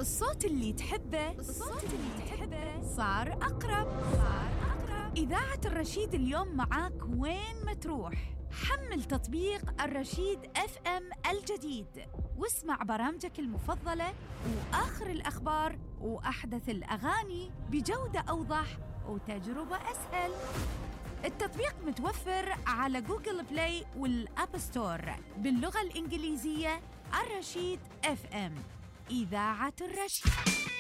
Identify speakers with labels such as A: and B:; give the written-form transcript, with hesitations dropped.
A: الصوت اللي تحبه صار أقرب. إذاعة الرشيد اليوم معاك وين ما تروح. حمل تطبيق الرشيد FM الجديد واسمع برامجك المفضلة وآخر الأخبار وأحدث الأغاني بجودة أوضح وتجربة أسهل. التطبيق متوفر على جوجل بلاي والأب ستور باللغة الإنجليزية. الرشيد FM، إذاعة الرشيد.